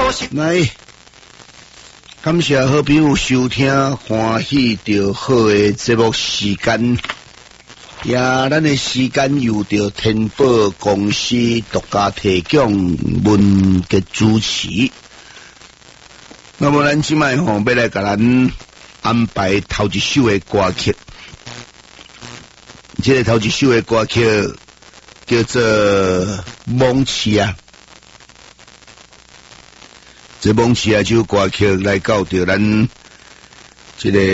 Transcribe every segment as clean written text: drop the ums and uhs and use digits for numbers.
来，感谢好朋友收听欢喜着好的节目时间，也咱的时间由着天宝公司独家提供，文嘅主持。那么咱即摆要来甲咱安排头一首的歌曲，这个头一首的歌曲叫做《梦痴》啊。这梦痴啊，首歌曲来到着咱这个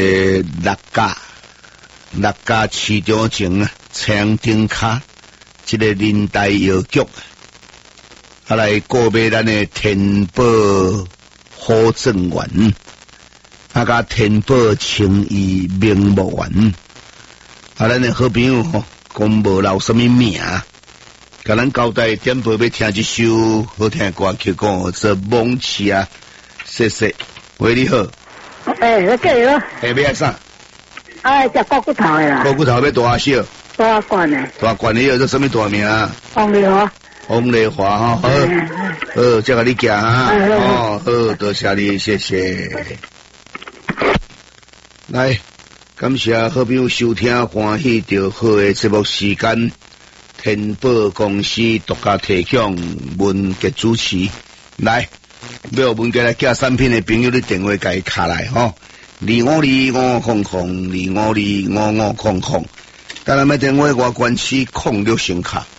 六家市场前啊，青顶卡这个年代药局来告别咱的天宝好正园，甲天宝情谊名木园，咱的好朋友讲无留什么名。甲咱交代点播要听一首好听的歌曲，讲做梦痴啊！谢谢，喂，你好。 你叫我？ 要啥？ 食骨骨头的啦。 骨骨头要大小？ 大罐的。 大罐的叫什么大名？ 王丽华。 王丽华哈，好，好，再甲你行哈。哦，好，多谢你，谢谢。来，感谢好朋友收听欢喜着好的节目时间。天宝公司独家提供，文杰主持。来，要文杰来寄产品的朋友，你电话甲伊卡来吼，252500，25255500。当然，要电话我关系06声卡。